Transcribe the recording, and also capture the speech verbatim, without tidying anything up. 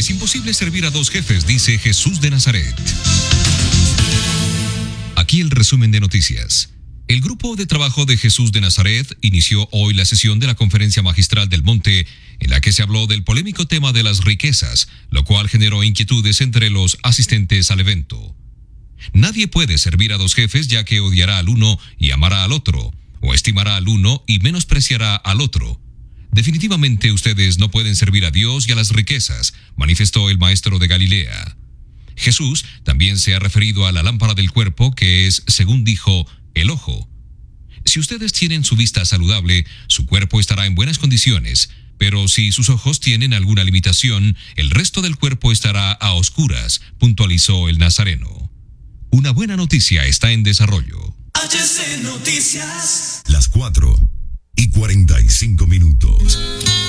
Es imposible servir a dos jefes, dice Jesús de Nazaret. Aquí el resumen de noticias. El grupo de trabajo de Jesús de Nazaret inició hoy la sesión de la Conferencia Magistral del Monte, en la que se habló del polémico tema de las riquezas, lo cual generó inquietudes entre los asistentes al evento. Nadie puede servir a dos jefes, ya que odiará al uno y amará al otro, o estimará al uno y menospreciará al otro. Definitivamente ustedes no pueden servir a Dios y a las riquezas, manifestó el maestro de Galilea. Jesús también se ha referido a la lámpara del cuerpo, que es, según dijo, el ojo. Si ustedes tienen su vista saludable, su cuerpo estará en buenas condiciones, pero si sus ojos tienen alguna limitación, el resto del cuerpo estará a oscuras, puntualizó el nazareno. Una buena noticia está en desarrollo. H C Noticias. Las cuatro y cuarenta y cinco minutos.